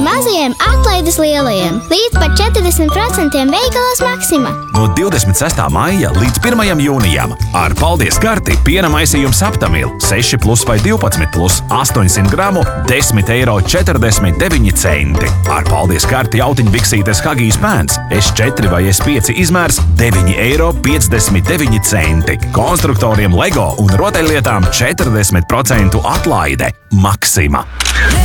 mazajiem, atlaides lielajiem. Līdz pat 40% veikalos Maksima. No 26. maija līdz 1. jūnijam ar paldies karti piena maisījums Aptamil 6+ vai 12+, 800 gramu, 10,49 €. Ar paldies karti jautiņbiksītes Hagijs pēns S4 vai S5 izmērs 9,59 €. Konstruktoriem LEGO un rotaļlietām 40% atlaide. Maksima.